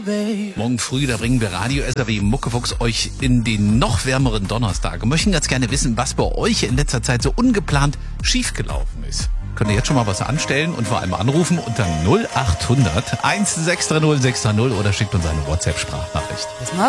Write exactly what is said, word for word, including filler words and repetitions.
Morgen früh, da bringen wir Radio S R W Muckefuchs euch in den noch wärmeren Donnerstag und möchten ganz gerne wissen, was bei euch in letzter Zeit so ungeplant schiefgelaufen ist. Könnt ihr jetzt schon mal was anstellen und vor allem anrufen unter null acht hundert eins sechs drei null sechs drei null oder schickt uns eine WhatsApp-Sprachnachricht.